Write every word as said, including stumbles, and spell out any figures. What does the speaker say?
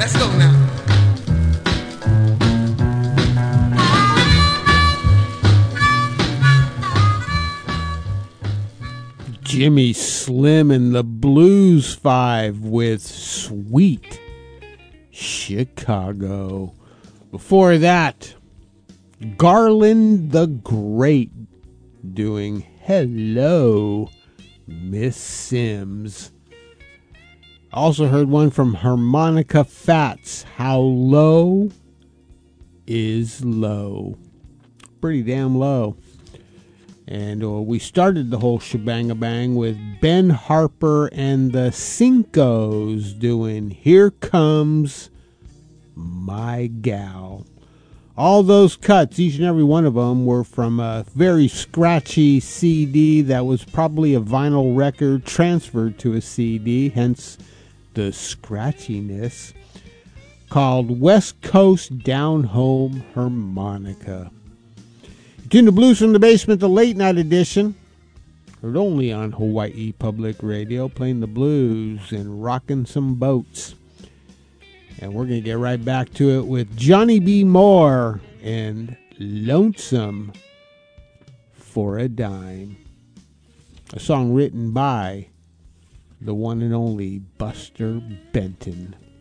Let's go now. Jimmy Slim and the Blues Five with Sweet Chicago. Before that, Garland the Great doing Hello, Miss Sims. Also heard one from Harmonica Fats, How Low Is Low. Pretty damn low. And uh, we started the whole shebang-a-bang with Ben Harper and the Cincos doing Here Comes My Gal. All those cuts, each and every one of them, were from a very scratchy C D that was probably a vinyl record transferred to a C D, hence the scratchiness, called West Coast Down Home Harmonica. Tune the Blues from the Basement, the late night edition. Heard only on Hawaii Public Radio, playing the blues and rocking some boats. And we're going to get right back to it with Johnny B. Moore and Lonesome for a Dime. A song written by the one and only Buster Benton.